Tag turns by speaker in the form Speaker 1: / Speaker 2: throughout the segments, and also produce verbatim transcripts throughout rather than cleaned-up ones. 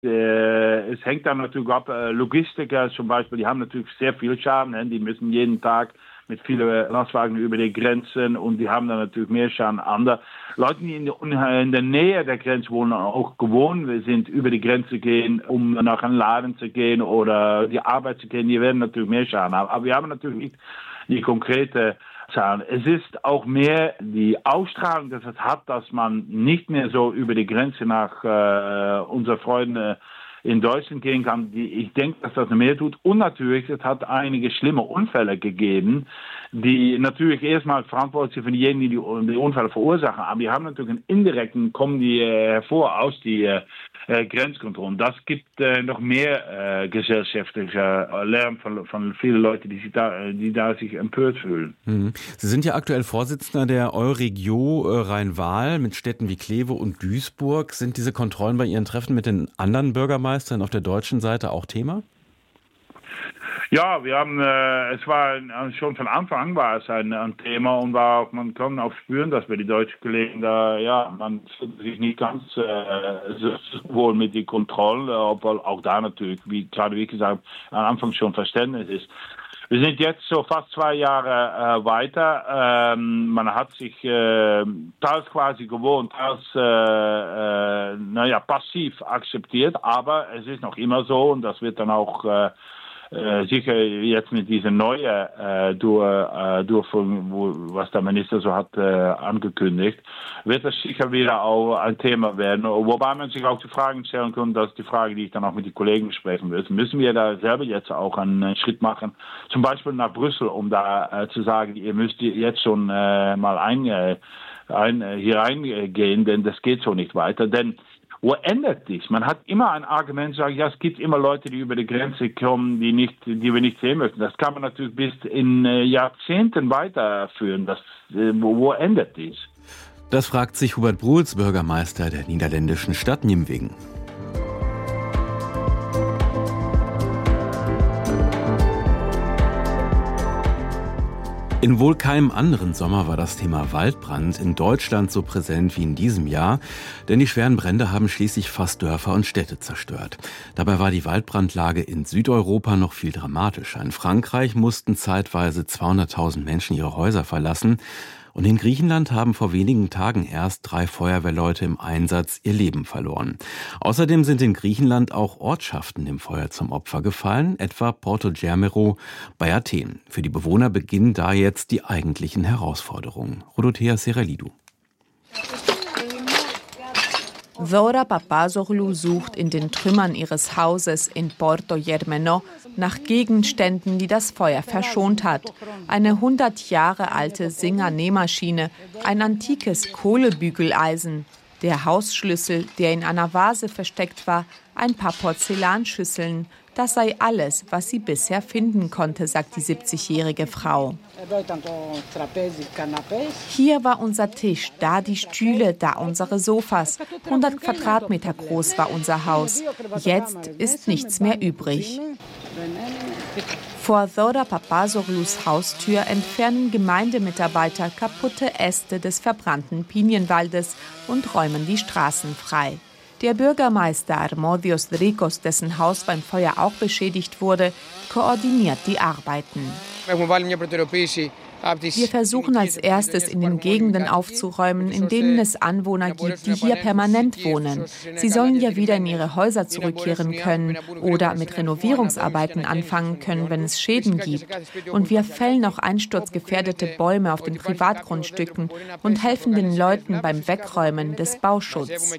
Speaker 1: Äh, es hängt dann natürlich ab, äh, Logistiker zum Beispiel, die haben natürlich sehr viel Schaden, ne? Die müssen jeden Tag mit vielen Lastwagen über die Grenzen und die haben dann natürlich mehr Schaden. Andere Leute, die in der, in der Nähe der Grenze wohnen, auch gewohnt sind, über die Grenze gehen, um nach einem Laden zu gehen oder die Arbeit zu gehen, die werden natürlich mehr Schaden haben. Aber wir haben natürlich nicht die konkrete Zahlen. Es ist auch mehr die Ausstrahlung, dass es hat, dass man nicht mehr so über die Grenze nach äh, unseren Freunden in Deutschland gehen kann. Die, ich denke, dass das mehr tut. Und natürlich, es hat einige schlimme Unfälle gegeben, die natürlich erstmal verantwortlich sind für diejenigen, die die Unfälle verursachen. Aber die haben natürlich einen indirekten, kommen die äh, hervor aus die äh, äh, Grenzkontrollen. Das gibt äh, noch mehr äh, gesellschaftlicher äh, Lärm von, von vielen Leuten, die, sich da, die da sich empört fühlen.
Speaker 2: Mhm. Sie sind ja aktuell Vorsitzender der Euregio äh, Rhein-Waal mit Städten wie Kleve und Duisburg. Sind diese Kontrollen bei Ihren Treffen mit den anderen Bürgermeistern auf der deutschen Seite auch Thema?
Speaker 1: Ja, wir haben, äh, es war schon von Anfang an war es ein, ein Thema und war auch, man kann auch spüren, dass wir die deutschen Kollegen da, ja, man fühlt sich nicht ganz äh, so wohl mit den Kontrollen, obwohl auch da natürlich, wie gerade wie gesagt, am Anfang schon Verständnis ist. Wir sind jetzt so fast zwei Jahre äh, weiter. Ähm, man hat sich äh, teils quasi gewohnt, teils äh, äh, naja, passiv akzeptiert, aber es ist noch immer so und das wird dann auch äh, Äh, sicher jetzt mit dieser neuen äh, durch, äh, Durchführung, wo, was der Minister so hat äh, angekündigt, wird das sicher wieder auch ein Thema werden. Wobei man sich auch die Fragen stellen kann, das ist die Frage, die ich dann auch mit den Kollegen besprechen will. Müssen wir da selber jetzt auch einen Schritt machen, zum Beispiel nach Brüssel, um da äh, zu sagen, ihr müsst jetzt schon äh, mal ein, äh, ein, äh, hier reingehen, denn das geht so nicht weiter. Denn wo ändert dies? Man hat immer ein Argument, sagen, ja, es gibt immer Leute, die über die Grenze kommen, die nicht, die wir nicht sehen möchten. Das kann man natürlich bis in äh, Jahrzehnten weiterführen. Das, äh, wo, wo ändert dies?
Speaker 2: Das fragt sich Hubert Bruls, Bürgermeister der niederländischen Stadt Nimwegen. In wohl keinem anderen Sommer war das Thema Waldbrand in Deutschland so präsent wie in diesem Jahr, denn die schweren Brände haben schließlich fast Dörfer und Städte zerstört. Dabei war die Waldbrandlage in Südeuropa noch viel dramatischer. In Frankreich mussten zeitweise zweihunderttausend Menschen ihre Häuser verlassen. Und in Griechenland haben vor wenigen Tagen erst drei Feuerwehrleute im Einsatz ihr Leben verloren. Außerdem sind in Griechenland auch Ortschaften dem Feuer zum Opfer gefallen, etwa Porto Germero bei Athen. Für die Bewohner beginnen da jetzt die eigentlichen Herausforderungen. Rodothea Seralidou.
Speaker 3: Zora Papazoglou sucht in den Trümmern ihres Hauses in Porto Germeno nach Gegenständen, die das Feuer verschont hat. Eine hundert Jahre alte Singer-Nähmaschine, ein antikes Kohlebügeleisen, der Hausschlüssel, der in einer Vase versteckt war, ein paar Porzellanschüsseln. Das sei alles, was sie bisher finden konnte, sagt die siebzigjährige Frau. Hier war unser Tisch, da die Stühle, da unsere Sofas. hundert Quadratmeter groß war unser Haus. Jetzt ist nichts mehr übrig. Vor Zora Papazoglous Haustür entfernen Gemeindemitarbeiter kaputte Äste des verbrannten Pinienwaldes und räumen die Straßen frei. Der Bürgermeister Armodios Drikos, dessen Haus beim Feuer auch beschädigt wurde, koordiniert die Arbeiten. Wir versuchen als erstes in den Gegenden aufzuräumen, in denen es Anwohner gibt, die hier permanent wohnen. Sie sollen ja wieder in ihre Häuser zurückkehren können oder mit Renovierungsarbeiten anfangen können, wenn es Schäden gibt. Und wir fällen auch einsturzgefährdete Bäume auf den Privatgrundstücken und helfen den Leuten beim Wegräumen des Bauschutzes.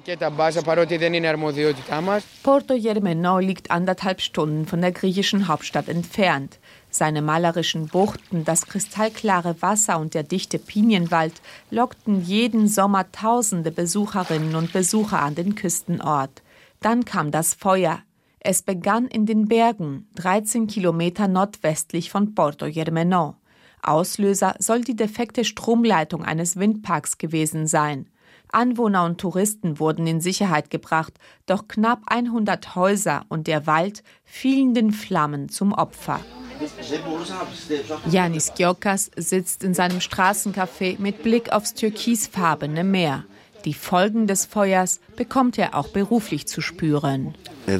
Speaker 3: Porto Germeno liegt anderthalb Stunden von der griechischen Hauptstadt entfernt. Seine malerischen Buchten, das kristallklare Wasser und der dichte Pinienwald lockten jeden Sommer tausende Besucherinnen und Besucher an den Küstenort. Dann kam das Feuer. Es begann in den Bergen, dreizehn Kilometer nordwestlich von Porto Germeno. Auslöser soll die defekte Stromleitung eines Windparks gewesen sein. Anwohner und Touristen wurden in Sicherheit gebracht, doch knapp hundert Häuser und der Wald fielen den Flammen zum Opfer. Yannis Giokas sitzt in seinem Straßencafé mit Blick aufs türkisfarbene Meer. Die Folgen des Feuers bekommt er auch beruflich zu spüren.